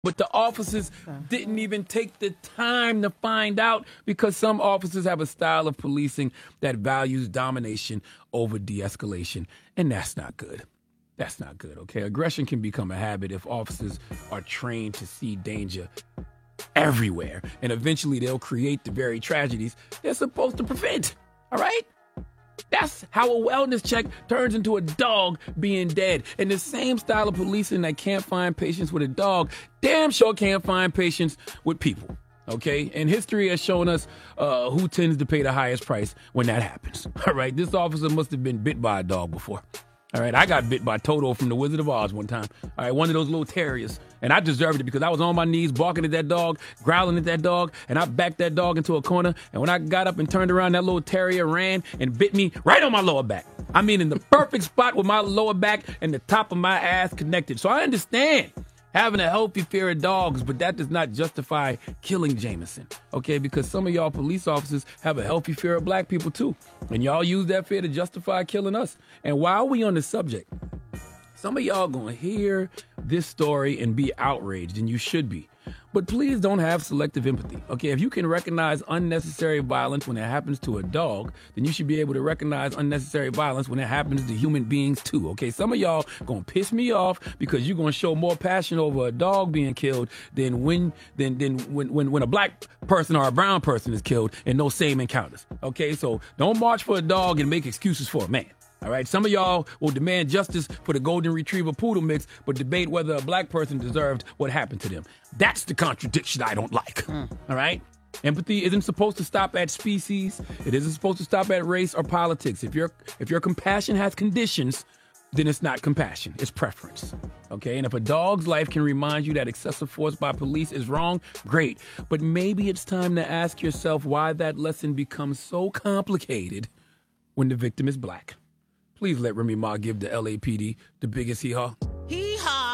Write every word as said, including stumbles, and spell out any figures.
But the officers didn't even take the time to find out because some officers have a style of policing that values domination over de-escalation, and that's not good. That's not good, okay? Aggression can become a habit if officers are trained to see danger everywhere, and eventually they'll create the very tragedies they're supposed to prevent, all right? That's how a wellness check turns into a dog being dead. And the same style of policing that can't find patience with a dog, damn sure can't find patience with people. Okay? And history has shown us uh, who tends to pay the highest price when that happens. All right? This officer must have been bit by a dog before. All right, I got bit by Toto from The Wizard of Oz one time. All right, one of those little terriers. And I deserved it because I was on my knees barking at that dog, growling at that dog, and I backed that dog into a corner. And when I got up and turned around, that little terrier ran and bit me right on my lower back. I mean, in the perfect spot with my lower back and the top of my ass connected. So I understand having a healthy fear of dogs, but that does not justify killing Jameson, okay? Because some of y'all police officers have a healthy fear of black people too, and y'all use that fear to justify killing us. And while we on the subject, some of y'all gonna hear this story and be outraged, and you should be. But please don't have selective empathy, okay? If you can recognize unnecessary violence when it happens to a dog, then you should be able to recognize unnecessary violence when it happens to human beings too, okay? Some of y'all gonna piss me off because you're gonna show more passion over a dog being killed than when than, than when, when, when a black person or a brown person is killed in those same encounters, okay? So don't march for a dog and make excuses for a man. All right, some of y'all will demand justice for the golden retriever poodle mix, but debate whether a black person deserved what happened to them. That's the contradiction I don't like. Mm. All right? Empathy isn't supposed to stop at species. It isn't supposed to stop at race or politics. If your if your compassion has conditions, then it's not compassion. It's preference. Okay? And if a dog's life can remind you that excessive force by police is wrong, great. But maybe it's time to ask yourself why that lesson becomes so complicated when the victim is black. Please let Remy Ma give the L A P D the biggest hee-haw.